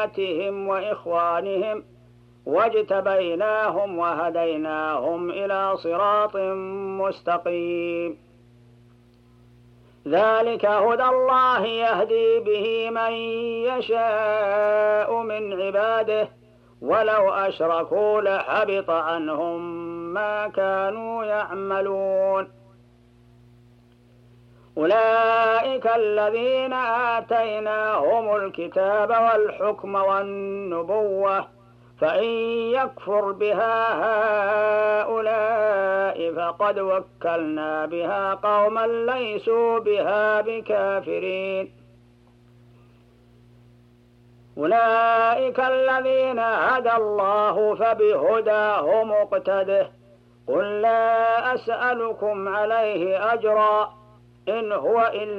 أمهاتهم وإخوانهم واجتبيناهم وهديناهم إلى صراط مستقيم. ذلك هدى الله يهدي به من يشاء من عباده ولو أشركوا لحبط عنهم ما كانوا يعملون. أولئك الذين آتيناهم الكتاب والحكم والنبوة فإن يكفر بها هؤلاء فقد وكلنا بها قوما ليسوا بها بكافرين. أولئك الذين هدى الله فبهداه مقتده. قل لا أسألكم عليه أجرا إن هو إلا